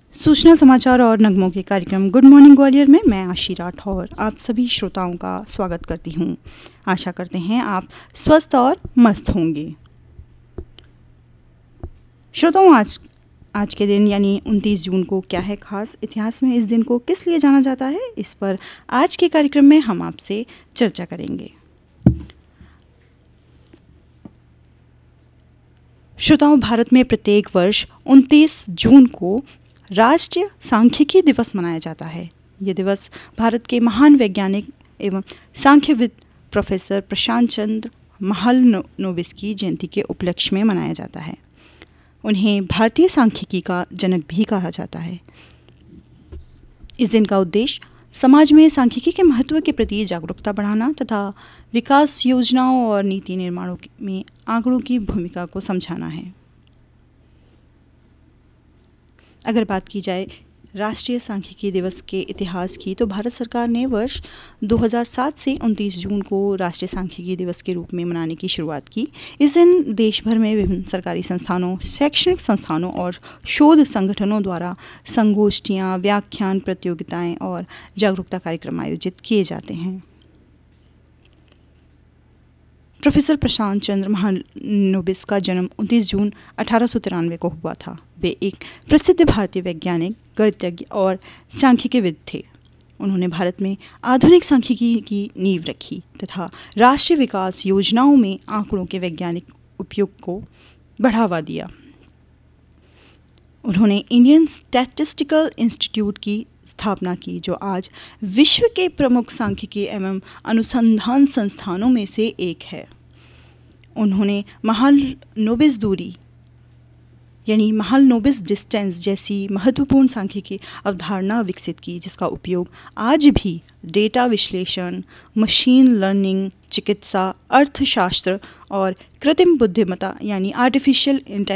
सूचना समाचार और नगमों के कार्यक्रम गुड मॉर्निंग ग्वालियर में मैं आशी राठौर आप सभी श्रोताओं का स्वागत करती हूँ। आशा करते हैं आप स्वस्थ और मस्त होंगे। श्रोताओं, आज के दिन यानी 29 जून को क्या है खास, इतिहास में इस दिन को किस लिए जाना जाता है, इस पर आज के कार्यक्रम में हम आपसे चर्चा करेंगे। श्रोताओं, भारत में प्रत्येक वर्ष 29 जून को राष्ट्रीय सांख्यिकी दिवस मनाया जाता है। ये दिवस भारत के महान वैज्ञानिक एवं सांख्यविद प्रोफेसर प्रशांत चंद्र महालनोबिस की जयंती के उपलक्ष्य में मनाया जाता है। उन्हें भारतीय सांख्यिकी का जनक भी कहा जाता है। इस दिन का उद्देश्य समाज में सांख्यिकी के महत्व के प्रति जागरूकता बढ़ाना तथा विकास योजनाओं और नीति निर्माणों में आंकड़ों की भूमिका को समझाना है। अगर बात की जाए राष्ट्रीय सांख्यिकी दिवस के इतिहास की, तो भारत सरकार ने वर्ष 2007 से 29 जून को राष्ट्रीय सांख्यिकी दिवस के रूप में मनाने की शुरुआत की। इस दिन देश भर में विभिन्न सरकारी संस्थानों, शैक्षणिक संस्थानों और शोध संगठनों द्वारा संगोष्ठियाँ, व्याख्यान प्रतियोगिताएं और जागरूकता कार्यक्रम आयोजित किए जाते हैं। प्रोफेसर प्रशांत चंद्र महालनोबिस का जन्म 29 जून 1893 को हुआ था। वे एक प्रसिद्ध भारतीय वैज्ञानिक, गणितज्ञ और सांख्यिकीविद थे। उन्होंने भारत में आधुनिक सांख्यिकी की नींव रखी तथा राष्ट्रीय विकास योजनाओं में आंकड़ों के वैज्ञानिक उपयोग को बढ़ावा दिया। उन्होंने इंडियन स्टैटिस्टिकल इंस्टीट्यूट की स्थापना की, जो आज विश्व के प्रमुख सांख्यिकी एवं अनुसंधान संस्थानों में से एक है। उन्होंने महालनोबिस दूरी यानी महालनोबिस डिस्टेंस जैसी महत्वपूर्ण सांख्यिकी अवधारणा विकसित की, जिसका उपयोग आज भी डेटा विश्लेषण, मशीन लर्निंग, चिकित्सा, अर्थशास्त्र और कृत्रिम बुद्धिमत्ता यानी आर्टिफिशियल